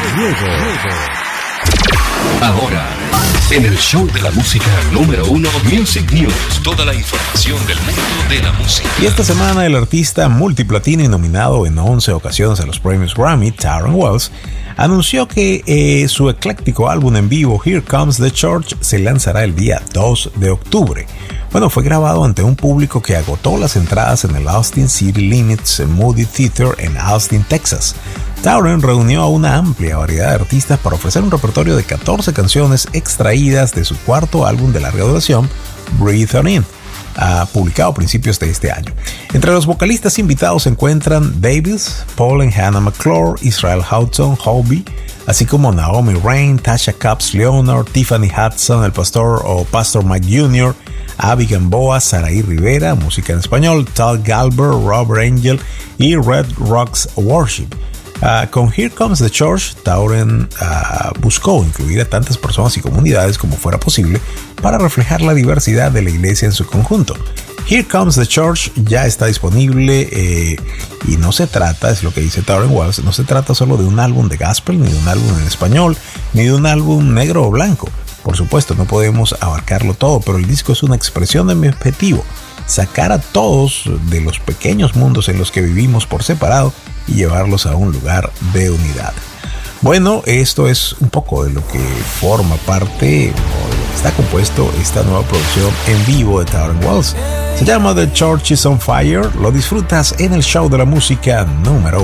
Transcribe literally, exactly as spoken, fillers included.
Ahora, en el show de la música número uno, Music News, toda la información del mundo de la música. Y esta semana el artista multiplatino y nominado en once ocasiones a los premios Grammy, Tauren Wells, anunció que eh, su ecléctico álbum en vivo Here Comes the Church se lanzará el día dos de octubre. Bueno, fue grabado ante un público que agotó las entradas en el Austin City Limits Moody Theater en Austin, Texas. Tauren reunió a una amplia variedad de artistas para ofrecer un repertorio de catorce canciones extraídas de su cuarto álbum de larga duración, Breathe On In, uh, publicado a principios de este año. Entre los vocalistas invitados se encuentran Davis, Paul and Hannah McClure, Israel Houghton, Hobie, así como Naomi Rain, Tasha Cobbs Leonard, Tiffany Hudson, el pastor o Pastor Mike junior, Abby Gamboa, Saraí Rivera, música en español, Todd Galber, Robert Angel y Red Rocks Worship. Uh, con Here Comes the Church, Tauren uh, buscó incluir a tantas personas y comunidades como fuera posible para reflejar la diversidad de la iglesia en su conjunto. Here Comes the Church ya está disponible eh, y no se trata, es lo que dice Tauren Wells, no se trata solo de un álbum de gospel, ni de un álbum en español, ni de un álbum negro o blanco. Por supuesto, no podemos abarcarlo todo, pero el disco es una expresión de mi objetivo: sacar a todos de los pequeños mundos en los que vivimos por separado y llevarlos a un lugar de unidad. Bueno, esto es un poco de lo que forma parte o de lo que está compuesto esta nueva producción en vivo de Tauren Wells. Se llama The Church is on Fire. Lo disfrutas en el show de la música número